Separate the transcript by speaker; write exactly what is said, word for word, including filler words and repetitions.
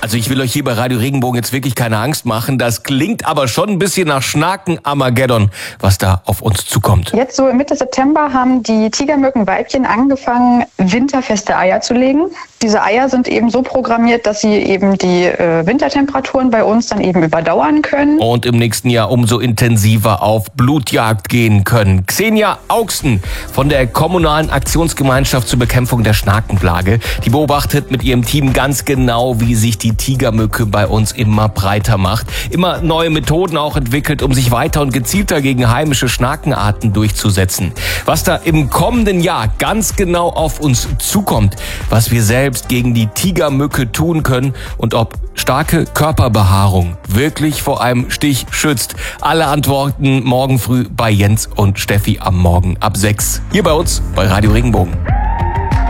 Speaker 1: Also ich will euch hier bei Radio Regenbogen jetzt wirklich keine Angst machen. Das klingt aber schon ein bisschen nach Schnaken-Armageddon, was da auf uns zukommt.
Speaker 2: Jetzt so Mitte September haben die Tigermückenweibchen angefangen, winterfeste Eier zu legen. Diese Eier sind eben so programmiert, dass sie eben die äh, Wintertemperaturen bei uns dann eben überdauern können.
Speaker 1: Und im nächsten Jahr umso intensiver auf Blutjagd gehen können. Xenia Augsten von der Kommunalen Aktionsgemeinschaft zur Bekämpfung der Schnakenplage, die beobachtet mit ihrem Team ganz genau, wie sich die Tigermücke bei uns immer breiter macht. Immer neue Methoden auch entwickelt, um sich weiter und gezielter gegen heimische Schnakenarten durchzusetzen. Was da im kommenden Jahr ganz genau auf uns zukommt, was wir selbst gegen die Tigermücke tun können und ob starke Körperbehaarung wirklich vor einem Stich schützt. Alle Antworten morgen früh bei Jens und Steffi am Morgen ab sechs. Hier bei uns bei Radio Regenbogen.